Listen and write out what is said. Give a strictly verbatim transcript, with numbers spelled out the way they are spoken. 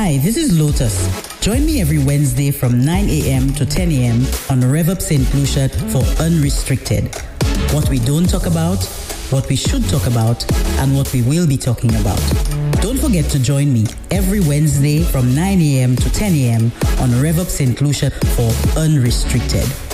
Hi, this is Lotus. Join me every Wednesday from nine a.m. to ten a.m. on RevUp Saint Lucia for Unrestricted. What we don't talk about, what we should talk about, and what we will be talking about. Don't forget to join me every Wednesday from nine a.m. to ten a.m. on RevUp Saint Lucia for Unrestricted.